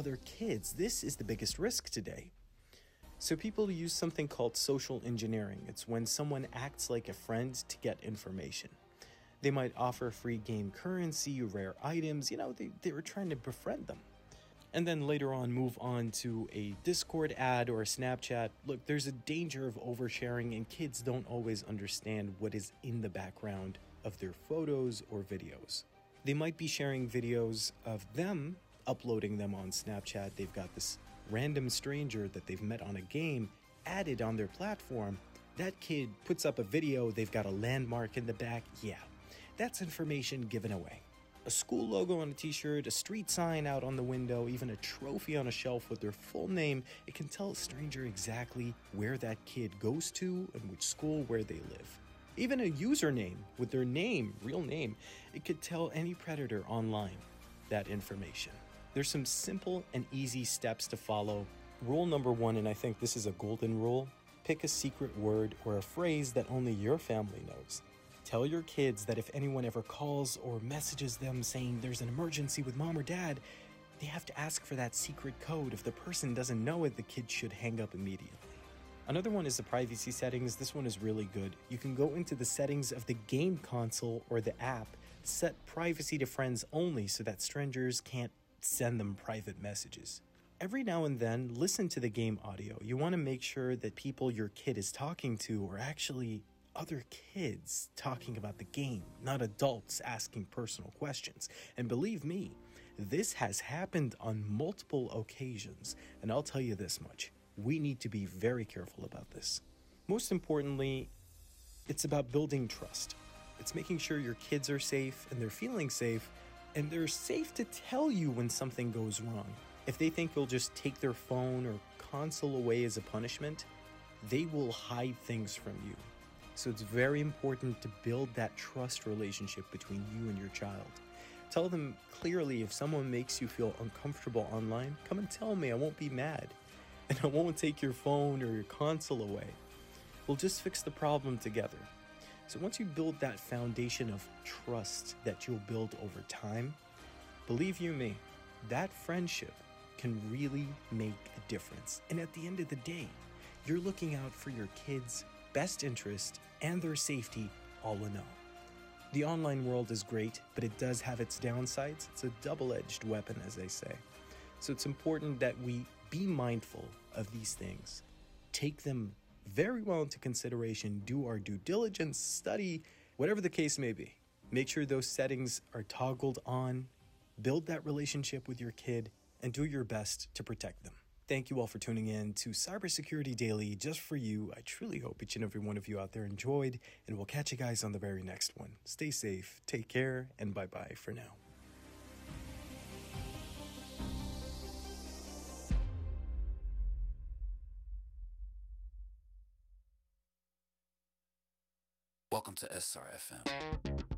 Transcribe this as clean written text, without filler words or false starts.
other kids. This is the biggest risk today. So people use something called social engineering. It's when someone acts like a friend to get information. They might offer free game currency, rare items, they were trying to befriend them. And then later on move on to a Discord ad or a Snapchat. Look, there's a danger of oversharing, and kids don't always understand what is in the background of their photos or videos. They might be sharing videos of them, uploading them on Snapchat. They've got this random stranger that they've met on a game added on their platform. That kid puts up a video, they've got a landmark in the back. Yeah, that's information given away. A school logo on a t-shirt, a street sign out on the window, even a trophy on a shelf with their full name. It can tell a stranger exactly where that kid goes to and which school, where they live. Even a username with their name, real name, it could tell any predator online that information. There's some simple and easy steps to follow. Rule number 1, and I think this is a golden rule, pick a secret word or a phrase that only your family knows. Tell your kids that if anyone ever calls or messages them saying there's an emergency with mom or dad, they have to ask for that secret code. If the person doesn't know it, the kid should hang up immediately. Another one is the privacy settings. This one is really good. You can go into the settings of the game console or the app, set privacy to friends only so that strangers can't send them private messages. Every now and then, listen to the game audio. You want to make sure that people your kid is talking to are actually other kids talking about the game, not adults asking personal questions. And believe me, this has happened on multiple occasions, and I'll tell you this much. We need to be very careful about this. Most importantly, it's about building trust. It's making sure your kids are safe and they're feeling safe, and they're safe to tell you when something goes wrong. If they think you'll just take their phone or console away as a punishment, they will hide things from you. So it's very important to build that trust relationship between you and your child. Tell them clearly if someone makes you feel uncomfortable online, come and tell me, I won't be mad. And I won't take your phone or your console away. We'll just fix the problem together. So once you build that foundation of trust that you'll build over time, believe you me, that friendship can really make a difference. And at the end of the day, you're looking out for your kids' best interest and their safety all in all. The online world is great, but it does have its downsides. It's a double-edged weapon, as they say. So it's important that we be mindful of these things. Take them very well into consideration, do our due diligence, study, whatever the case may be. Make sure those settings are toggled on, build that relationship with your kid, and do your best to protect them. Thank you all for tuning in to Cybersecurity Daily just for you. I truly hope each and every one of you out there enjoyed, and we'll catch you guys on the very next one. Stay safe, take care, and bye-bye for now. Welcome to SRFM.